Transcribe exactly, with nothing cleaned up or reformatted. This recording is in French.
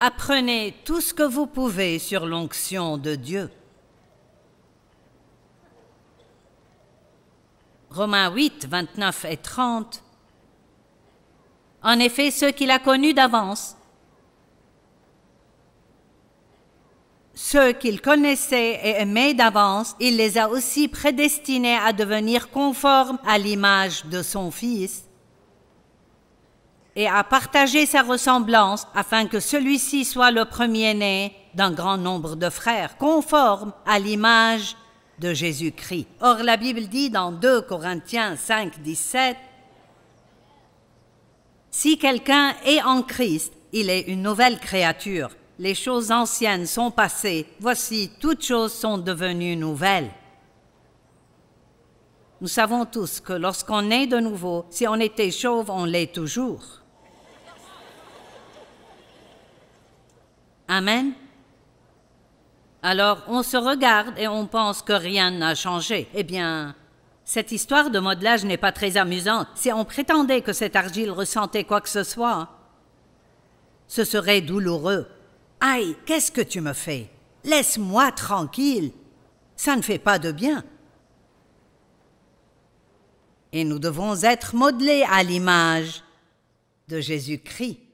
Apprenez tout ce que vous pouvez sur l'onction de Dieu. Romains huit, vingt-neuf et trente. En effet, ceux qu'il a connus d'avance, ceux qu'il connaissait et aimait d'avance, il les a aussi prédestinés à devenir conformes à l'image de son Fils et à partager sa ressemblance afin que celui-ci soit le premier-né d'un grand nombre de frères, conformes à l'image de Jésus-Christ. Or, la Bible dit dans deux Corinthiens cinq, dix-sept, « Si quelqu'un est en Christ, il est une nouvelle créature. Les choses anciennes sont passées, voici, toutes choses sont devenues nouvelles. » Nous savons tous que lorsqu'on est de nouveau, si on était chauve, on l'est toujours. Amen. Alors, on se regarde et on pense que rien n'a changé. Eh bien, cette histoire de modelage n'est pas très amusante. Si on prétendait que cette argile ressentait quoi que ce soit, ce serait douloureux. « Aïe, qu'est-ce que tu me fais? Laisse-moi tranquille. Ça ne fait pas de bien. » Et nous devons être modelés à l'image de Jésus-Christ.